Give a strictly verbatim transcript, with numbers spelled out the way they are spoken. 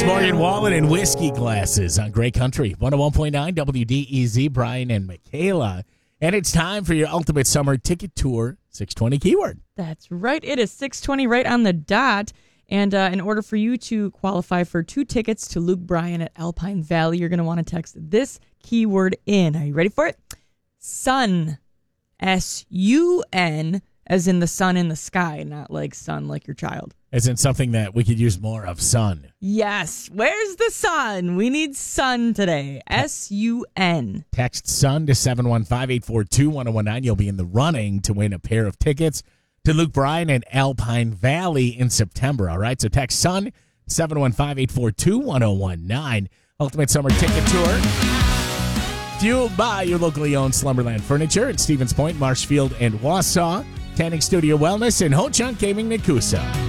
Morgan Wallen and Whiskey Glasses on Great Country. one oh one point nine W D E Z, Brian and Michaela. And it's time for your Ultimate Summer Ticket Tour six twenty keyword. That's right. It is six twenty right on the dot. And uh, in order for you to qualify for two tickets to Luke Bryan at Alpine Valley, you're going to want to text this keyword in. Are you ready for it? Sun. S U N, as in the sun in the sky, not like sun like your child. As in something that we could use more of, sun. Yes. Where's the sun? We need sun today. S U N. Text sun to seven one five, eight four two, one oh one nine. You'll be in the running to win a pair of tickets to Luke Bryan and Alpine Valley in September. All right, so text sun seven one five, eight four two, one oh one nine. Ultimate Summer Ticket Tour. Fueled by your locally owned Slumberland Furniture at Stevens Point, Marshfield, and Wausau. Tanning Studio Wellness and Ho Chunk Gaming Nakusa.